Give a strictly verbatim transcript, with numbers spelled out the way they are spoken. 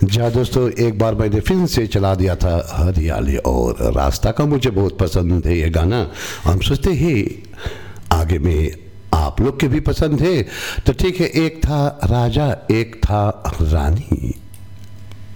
जी हाँ दोस्तों, एक बार मैंने फिल्म से चला दिया था हरियाली और रास्ता का। मुझे बहुत पसंद है ये गाना। हम सोचते हैं आगे में आप लोग के भी पसंद है तो ठीक है। एक था राजा एक था रानी।